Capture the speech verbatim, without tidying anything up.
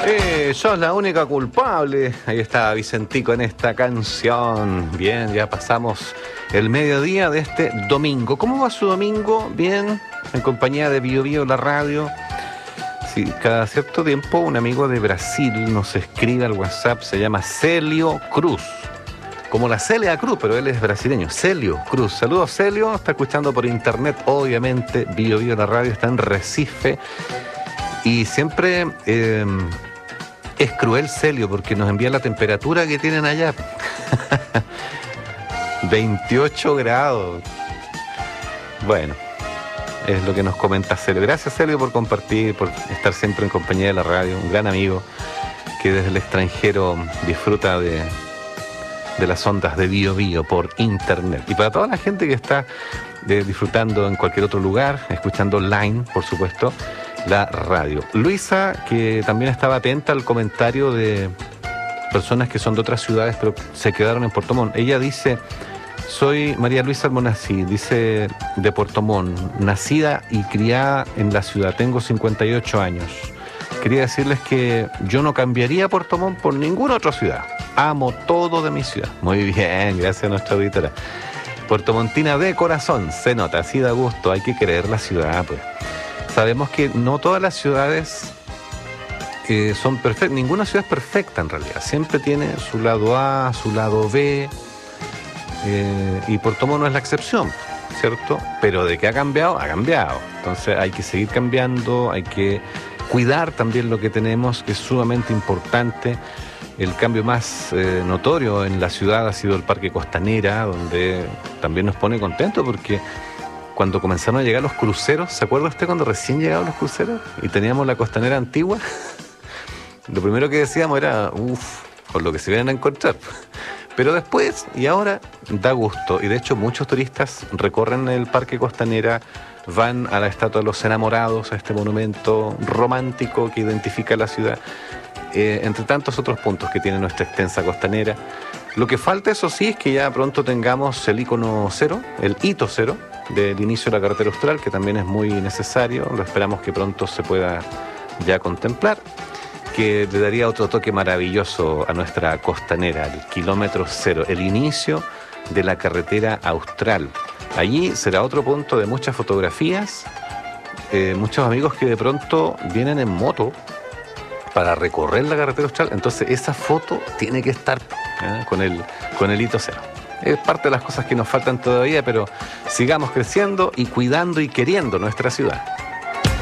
Eh, sos la única culpable. Ahí está Vicentico en esta canción. Bien, ya pasamos el mediodía de este domingo. ¿Cómo va su domingo? Bien, en compañía de Bio Bio, la radio. Sí, cada cierto tiempo un amigo de Brasil nos escribe al WhatsApp, se llama Celio Cruz. Como la Celia Cruz, pero él es brasileño. Celio Cruz. Saludos, Celio. Está escuchando por internet, obviamente. Bio Bio, la radio está en Recife. Y siempre eh, es cruel, Celio, porque nos envía la temperatura que tienen allá. veintiocho grados. Bueno, es lo que nos comenta Celio. Gracias, Celio, por compartir, por estar siempre en compañía de la radio. Un gran amigo que desde el extranjero disfruta de... de las ondas de Bio Bio por internet. Y para toda la gente que está de, disfrutando en cualquier otro lugar, escuchando online, por supuesto, la radio. Luisa, que también estaba atenta al comentario de personas que son de otras ciudades, pero se quedaron en Puerto Montt. Ella dice, soy María Luisa Almonacid, dice de Puerto Montt, nacida y criada en la ciudad, tengo cincuenta y ocho años. Quería decirles que yo no cambiaría Puerto Montt por ninguna otra ciudad. Amo todo de mi ciudad. Muy bien, gracias a nuestra auditora. Puertomontina de corazón, se nota, así da gusto, hay que querer la ciudad, pues. Sabemos que no todas las ciudades eh, son perfectas, ninguna ciudad es perfecta en realidad. Siempre tiene su lado A, su lado B, eh, y Puerto Montt no es la excepción, ¿cierto? Pero de que ha cambiado, ha cambiado. Entonces hay que seguir cambiando, hay que cuidar también lo que tenemos, que es sumamente importante. El cambio más eh, notorio en la ciudad ha sido el Parque Costanera, donde también nos pone contentos porque cuando comenzaron a llegar los cruceros, ¿se acuerda usted cuando recién llegaban los cruceros y teníamos la Costanera antigua? Lo primero que decíamos era, uff, con lo que se vienen a encontrar. Pero después, y ahora, da gusto. Y de hecho muchos turistas recorren el Parque Costanera, van a la Estatua de los Enamorados, a este monumento romántico que identifica la ciudad, eh, entre tantos otros puntos que tiene nuestra extensa costanera. Lo que falta, eso sí, es que ya pronto tengamos el icono cero, el hito cero, del inicio de la carretera austral, que también es muy necesario. Lo esperamos que pronto se pueda ya contemplar, que le daría otro toque maravilloso a nuestra costanera, el kilómetro cero, el inicio de la carretera austral. Allí será otro punto de muchas fotografías, eh, muchos amigos que de pronto vienen en moto para recorrer la carretera austral, entonces esa foto tiene que estar ¿eh? con el, con el hito cero. Es parte de las cosas que nos faltan todavía, pero sigamos creciendo y cuidando y queriendo nuestra ciudad.